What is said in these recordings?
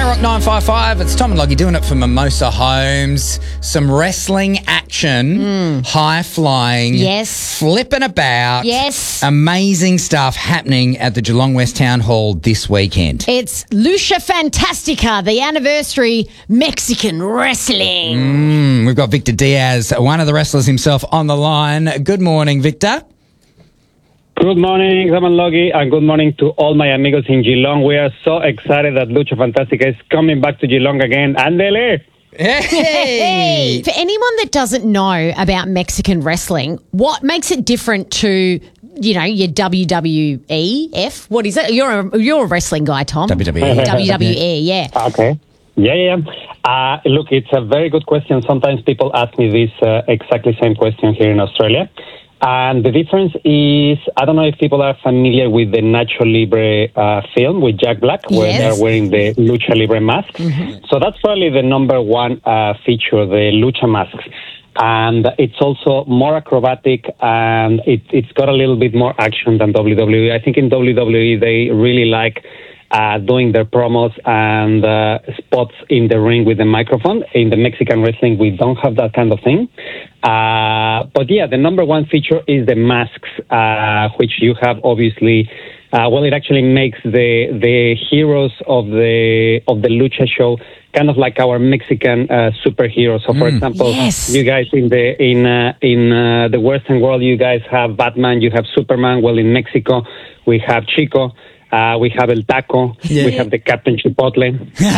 Rock 955. It's Tom and Loggy doing it for Mimosa Homes. Some wrestling action, high flying, Yes. flipping about. Yes. Amazing stuff happening at the Geelong West Town Hall this weekend. It's Lucha Fantastica, the anniversary Mexican wrestling. We've got Victor Diaz, one of the wrestlers himself, on the line. Good morning, Victor. Good morning, Tom and Loggy, and good morning to all my amigos in Geelong. We are so excited that Lucha Fantastica is coming back to Geelong again. Andele! Hey! For anyone that doesn't know about Mexican wrestling, what makes it different to, you know, your WWEF? What is it? You're a wrestling guy, Tom. WWE. WWE, yeah. Okay. Yeah. Look, it's a very good question. Sometimes people ask me this exactly same question here in Australia. And the difference is, I don't know if people are familiar with the Nacho Libre film with Jack Black, where Yes. they're wearing the Lucha Libre mask. So that's probably the number one feature, the Lucha masks. And it's also more acrobatic, and it's got a little bit more action than WWE. I think in WWE, they really like doing their promos and spots in the ring with the microphone. In the Mexican wrestling, we don't have that kind of thing. But yeah, the number one feature is the masks, which you have obviously. It actually makes the heroes of the Lucha show kind of like our Mexican superheroes. So, for example, Yes. you guys in the Western world, you guys have Batman, you have Superman. Well, in Mexico, we have Chico. We have El Taco. Yeah. We have the Captain Chipotle.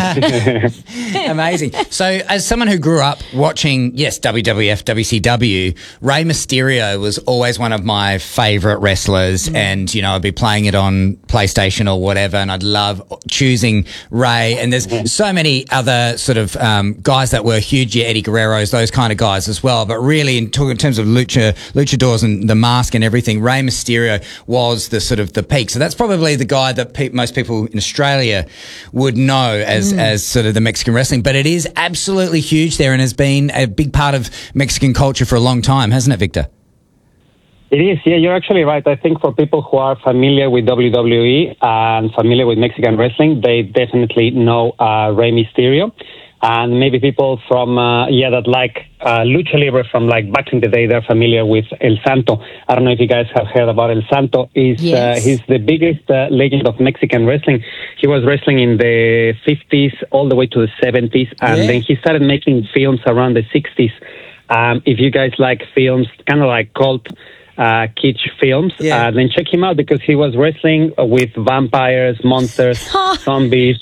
Amazing. So, as someone who grew up watching, WWF, WCW, Rey Mysterio was always one of my favourite wrestlers, and, you know, I'd be playing it on PlayStation or whatever, and I'd love choosing Rey. And there's so many other sort of guys that were huge, Eddie Guerrero's, those kind of guys as well. But really, in terms of luchadors and the mask and everything, Rey Mysterio was the sort of the peak. So that's probably the guy that most people in Australia would know as sort of the Mexican wrestling, but it is absolutely huge there and has been a big part of Mexican culture for a long time, hasn't it, Victor? It is, yeah, you're actually right. I think for people who are familiar with WWE and familiar with Mexican wrestling, they definitely know Rey Mysterio. And maybe people from, that like Lucha Libre from like back in the day, they're familiar with El Santo. I don't know if you guys have heard about El Santo. Yes. He's the biggest legend of Mexican wrestling. He was wrestling in the 50s all the way to the 70s. And then he started making films around the 60s. If you guys like films, kind of like cult kitsch films, then check him out because he was wrestling with vampires, monsters, zombies.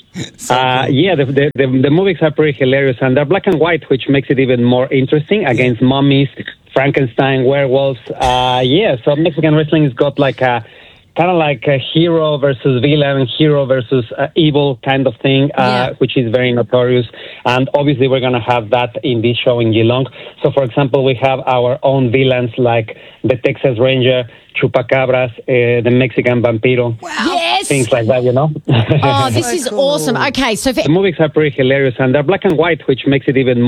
The movies are pretty hilarious, and they're black and white, which makes it even more interesting, against mummies, Frankenstein, werewolves. So Mexican wrestling has got like a kind of like a hero versus villain, hero versus evil kind of thing, which is very notorious. And obviously we're going to have that in this show in Geelong. So, for example, we have our own villains like the Texas Ranger, Chupacabras, the Mexican Vampiro, Yes. things like that, you know? Oh, this is awesome. Okay, so for The movies are pretty hilarious, and they're black and white, which makes it even